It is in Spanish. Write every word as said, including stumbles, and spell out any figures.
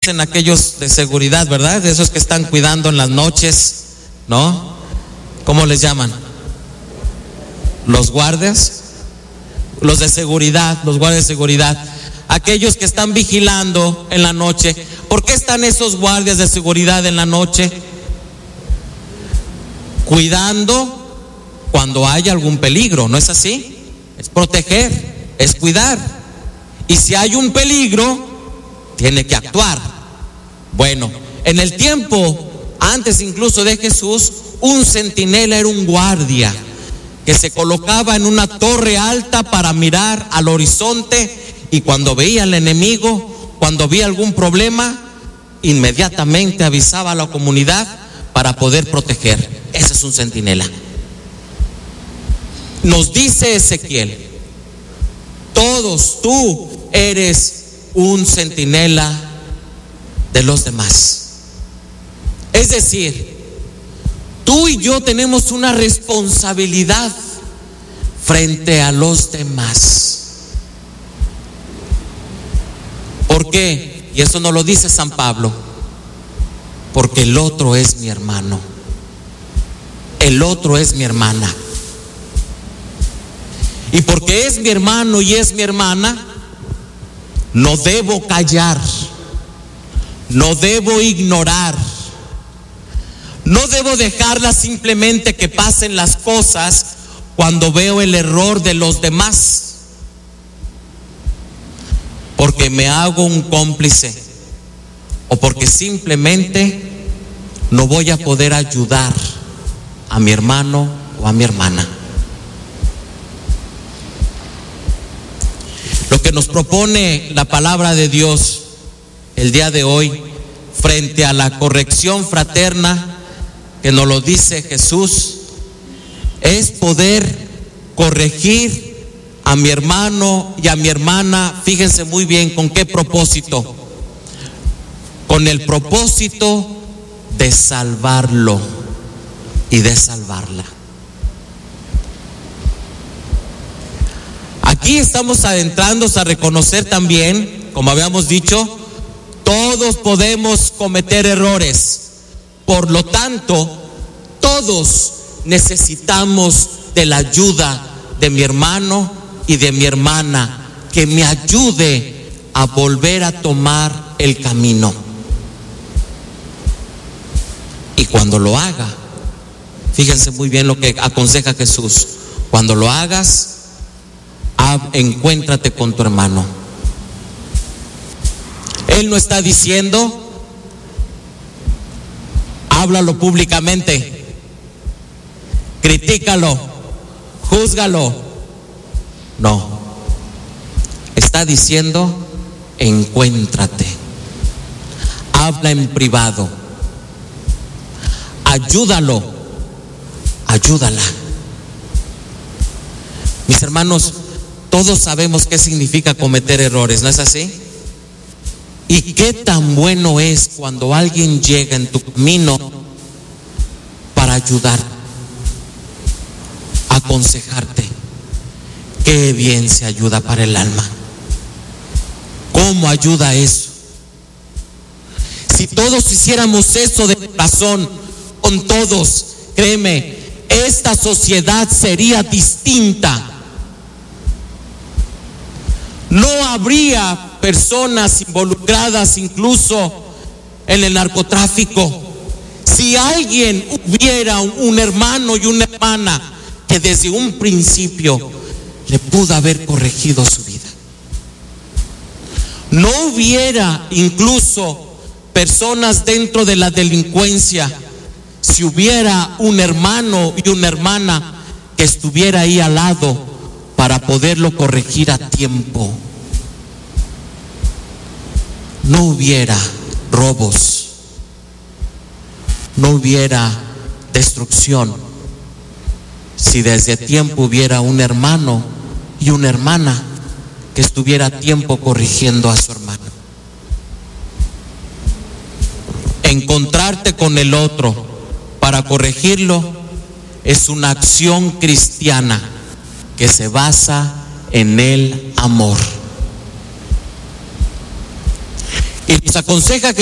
En aquellos de seguridad, ¿verdad? De esos que están cuidando en las noches, ¿no? ¿Cómo les llaman? Los guardias, los de seguridad, los guardias de seguridad, aquellos que están vigilando en la noche. ¿Por qué están esos guardias de seguridad en la noche? Cuidando cuando haya algún peligro, ¿no es así? Es proteger, es cuidar. Y si hay un peligro, tiene que actuar. Bueno, en el tiempo antes incluso de Jesús, un centinela era un guardia que se colocaba en una torre alta para mirar al horizonte, y cuando veía al enemigo, cuando veía algún problema, inmediatamente avisaba a la comunidad para poder proteger. Ese es un centinela. Nos dice Ezequiel: todos tú eres un centinela de los demás. Es decir, tú y yo tenemos una responsabilidad frente a los demás. ¿Por qué? Y eso nos lo dice San Pablo: porque el otro es mi hermano, el otro es mi hermana. Y porque es mi hermano y es mi hermana, no debo callar, no debo ignorar, no debo dejarla simplemente que pasen las cosas cuando veo el error de los demás, porque me hago un cómplice o porque simplemente no voy a poder ayudar a mi hermano o a mi hermana. Lo que nos propone la palabra de Dios el día de hoy, frente a la corrección fraterna que nos lo dice Jesús, es poder corregir a mi hermano y a mi hermana. Fíjense muy bien con qué propósito: con el propósito de salvarlo y de salvarla. Aquí estamos adentrándonos a reconocer también, como habíamos dicho, todos podemos cometer errores. Por lo tanto, todos necesitamos de la ayuda de mi hermano y de mi hermana, que me ayude a volver a tomar el camino. Y cuando lo haga, fíjense muy bien lo que aconseja Jesús: cuando lo hagas, encuéntrate con tu hermano. Él no está diciendo: háblalo públicamente, critícalo, júzgalo. No, está diciendo: encuéntrate, habla en privado, ayúdalo, ayúdala. Mis hermanos, todos sabemos qué significa cometer errores, ¿no es así? Y qué tan bueno es cuando alguien llega en tu camino para ayudarte, aconsejarte. Qué bien se ayuda para el alma. ¿Cómo ayuda eso? Si todos hiciéramos eso de corazón, con todos, créeme, esta sociedad sería distinta. No habría personas involucradas incluso en el narcotráfico. Si alguien hubiera un, un hermano y una hermana que desde un principio le pudo haber corregido su vida, no hubiera incluso personas dentro de la delincuencia. Si hubiera un hermano y una hermana que estuviera ahí al lado para poderlo corregir a tiempo, no hubiera robos, no hubiera destrucción, si desde tiempo hubiera un hermano y una hermana que estuviera a tiempo corrigiendo a su hermano. Encontrarte con el otro para corregirlo es una acción cristiana que se basa en el amor. y nos aconseja que